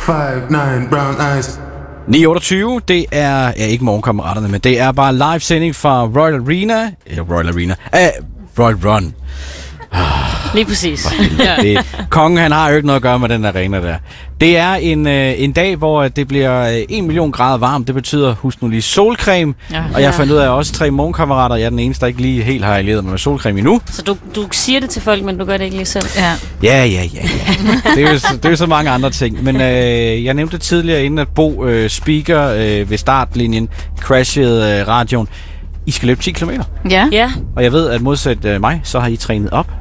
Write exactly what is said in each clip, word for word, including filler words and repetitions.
five nine brown eyes. ni otteogtyve, det er ja, ikke morgenkammeraterne, men det er bare live sending fra Royal Arena. Ja, Royal Arena. Uh, Royal Run. Lige præcis. Det, kongen, han har jo ikke noget at gøre med den arena der. Det er en, øh, en dag, hvor det bliver øh, en million grader varmt. Det betyder, husk nu lige solcreme. Ja. Og jeg fandt ud af, at også tre morgenkammerater, jeg er den eneste, der ikke lige helt har allieret mig med solcreme endnu. Så du, du siger det til folk, men du gør det ikke lige selv? Ja, ja, ja. ja, ja. Det, er jo, det er jo så mange andre ting. Men øh, jeg nævnte tidligere, inden at Bo øh, speaker øh, ved startlinjen crashede øh, radioen. I skal løbe ti kilometer. Ja. Ja. Og jeg ved, at modsat øh, mig, så har I trænet op.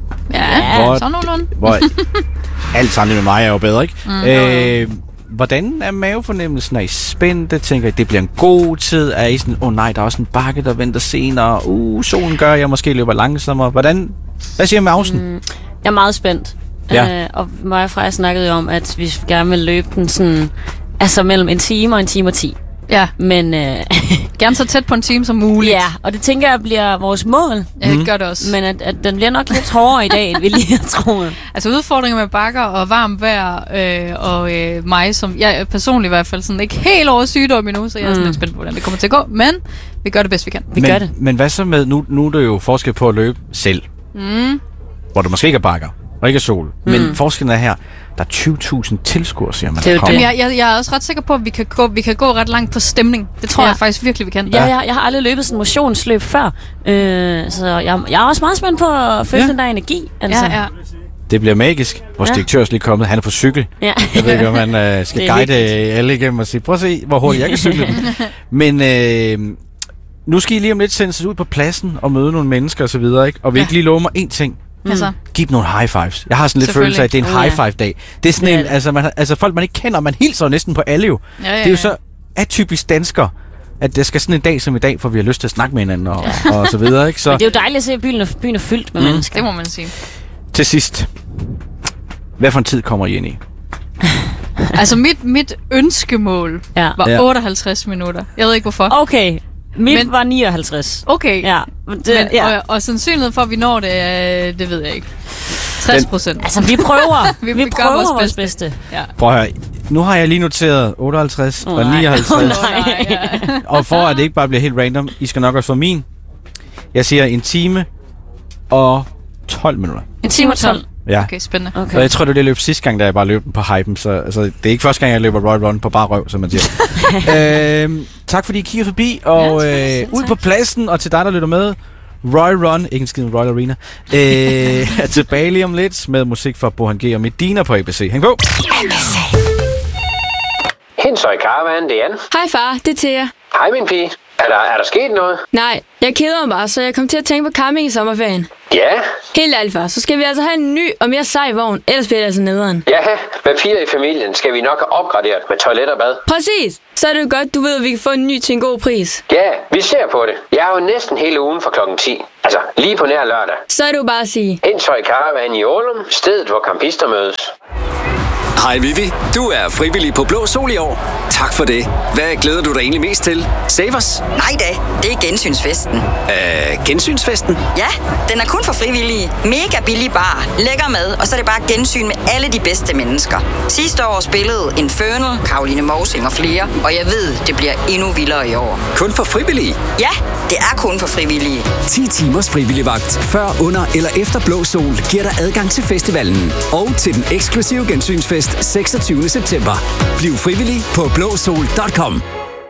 Ja, hvor, sådan nogenlunde. Hvor alt sammen med mig er jo bedre, ikke? Mm, øh, hvordan er mavefornemmelsen? Er I spændte? Tænker I, det bliver en god tid? Er I sådan, åh oh, nej, der er også en bakke, der venter senere. Uh, solen gør, jeg måske løber langsommere. Hvordan? Hvad siger Mausen? Mm, jeg er meget spændt. Ja. Øh, og mig og Freja snakkede jo om, at vi gerne vil løbe den sådan, altså mellem en time og en time og ti. Ja. Men øh, gerne så tæt på en time som muligt. Ja, og det tænker jeg bliver vores mål. Ja, det gør det også. Men at, at den bliver nok lidt hårdere i dag, end vi lige har troet. Altså udfordringer med bakker og varmt vejr, øh, og øh, mig, som jeg personligt i hvert fald sådan ikke helt over sygdom endnu, så jeg er sådan mm. lidt spændt på, hvordan det kommer til at gå. Men vi gør det bedst, vi kan. Vi men, gør det. Men hvad så med, nu, nu er det jo forskel på at løbe selv, mm. hvor det måske ikke er bakker, og ikke er sol. Mm. Men forskellen er her, der er tyve tusind tilskuere, siger man. Det er det. Jeg, jeg, jeg er også ret sikker på, at vi kan gå, vi kan gå ret langt på stemning. Det tror ja. jeg faktisk virkelig, vi kan. Ja, jeg, jeg har aldrig løbet sådan en motionsløb før, øh, så jeg, jeg er også meget spændt på at føle ja. den der energi. Altså. Ja, ja. Det bliver magisk. Vores ja. direktør er lige kommet. Han er på cykel. Ja. Jeg ved ikke, om han øh, skal guide vigtigt. alle igennem og sige, prøv at se, hvor hurtigt jeg kan cykle. Men øh, nu skal I lige om lidt sendes ud på pladsen og møde nogle mennesker og så videre, ikke? Og vi ja. ikke lige love mig én ting. Mm. Altså. Giv nogle high fives. Jeg har sådan lidt følelse af, at det er en high five dag. Det er sådan ja, en, altså, man, altså folk man ikke kender, man hilser næsten på alle jo. Ja, ja, det er jo så atypisk dansker, at det skal sådan en dag som i dag, for vi har lyst til at snakke med hinanden og, ja. og så videre, ikke? Så men det er jo dejligt at se, at byen er, byen er fyldt med mm. mennesker. Det må man sige. Til sidst, hvad for en tid kommer I ind i? Altså mit, mit ønskemål ja. var ja. otteoghalvtreds minutter. Jeg ved ikke hvorfor. Okay. Mit men, var nioghalvtreds. Okay. Ja. Det, men, ja. Og, og sandsynligheden for, at vi når det, øh, det ved jeg ikke. tres procent. Altså, vi prøver. vi, vi, vi prøver vores vores bedste. bedste. Ja. Prøv at høre. Nu har jeg lige noteret otteoghalvtreds oh, og nioghalvtreds. Oh, nej, ja. Og for at det ikke bare bliver helt random, I skal nok også få min. Jeg siger en time og tolv minutter. En time og tolv? Ja. Okay, spændende. Okay. Og jeg tror, det er det løb sidste gang, da jeg bare løb den på hypen. Så altså, det er ikke første gang, jeg løber Royal Run på bare røv, som man siger. øhm, tak fordi I kigger forbi, og ja, øh, ud på pladsen, og til dig, der lytter med. Royal Run, ikke en skid Royal Arena, øh, er tilbage lige om lidt med musik fra Bohan G og Medina på A B C. Hæng på! Hensøj Caravan, det er Jan. Hej far, det er Thea. Hej min pige. Er der, er der sket noget? Nej, jeg keder mig bare, så jeg kom til at tænke på camping i sommerferien. Ja? Helt ærligt far, så skal vi altså have en ny og mere sej vogn, ellers bliver det altså nederen. Ja, med fire i familien skal vi nok have opgraderet med toilet og bad. Præcis! Så er det jo godt, du ved, at vi kan få en ny til en god pris. Ja, vi ser på det. Jeg er jo næsten hele ugen fra klokken ti. Altså, lige på nær lørdag. Så er det jo bare at sige. Hensøj Caravan i Ålum, stedet hvor campister mødes. Hej Vivi, du er frivillig på Blå Sol i år. Tak for det. Hvad glæder du dig egentlig mest til? Savers? Nej da, det er gensynsfesten. Øh, gensynsfesten? Ja, den er kun for frivillige. Mega billig bar, lækker mad, og så er det bare gensyn med alle de bedste mennesker. Sidste år spillede Infernal, Caroline Mosing og flere, og jeg ved, det bliver endnu vildere i år. Kun for frivillige? Ja, det er kun for frivillige. ti timers frivilligvagt før, under eller efter Blå Sol giver dig adgang til festivalen og til den eksklusive gensynsfest seksogtyvende september. Bliv frivillig på blå sol punktum com.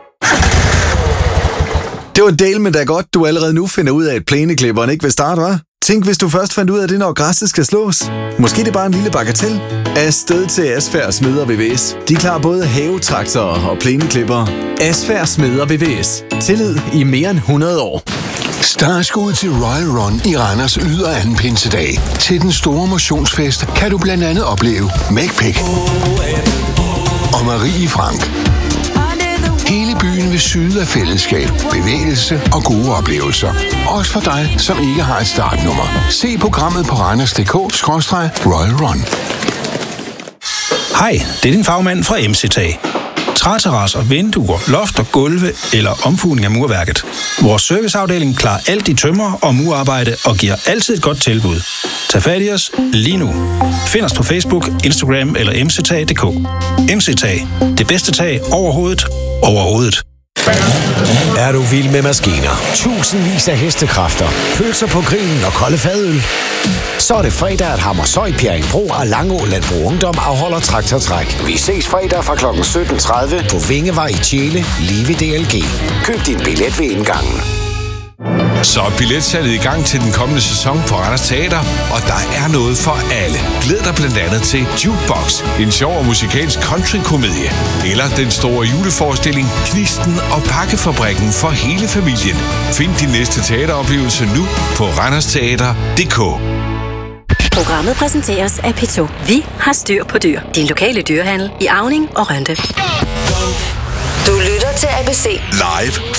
Det var en del, men da godt, du allerede nu finder ud af, at plæneklipperen ikke vil starte, hva'? Tænk, hvis du først fandt ud af det, når græsset skal slås. Måske det er bare en lille bagatel. Afsted til Asfærd Smeder V V S. De klarer både havetraktorer og plæneklipper. Asfærd Smeder V V S. Tillid i mere end hundrede år. Startskud til Royal Run i Randers Yder anden pinsedag. Til den store motionsfest kan du blandt andet opleve McPick og Marie Frank. Hele byen vil syde af fællesskab, bevægelse og gode oplevelser. Også for dig, som ikke har et startnummer. Se programmet på randers punktum d k skråstreg royal run. Hej, det er din fagmand fra M C T A. træterrasser, vinduer, loft og gulve eller omfugning af murværket. Vores serviceafdeling klarer alt i tømmer og murarbejde og giver altid et godt tilbud. Tag fat i os lige nu. Find os på Facebook, Instagram eller m c tag punktum d k. M C Tag. Det bedste tag overhovedet. Overhovedet. Er du vild med maskiner? Tusindvis af hestekræfter, pølser på grillen og kolde fadøl? Så er det fredag, at Hammershøj, Bjerringbro og Langå Landbrug Ungdom afholder traktortræk. Vi ses fredag fra klokken sytten tredive på Vingevej i Tjele, lige ved D L G. Køb din billet ved indgangen. Så er billetsalget i gang til den kommende sæson på Randers Teater, og der er noget for alle. Glæd dig blandt andet til Jukebox, en sjov og musikalsk country-komedie. Eller den store juleforestilling Knisten og Pakkefabrikken for hele familien. Find din næste teateroplevelse nu på randers teater punktum d k. Programmet præsenteres af P to. Vi har styr på dyr. Din lokale dyrehandel i Auning og Rønde. Du lytter til A B C. Live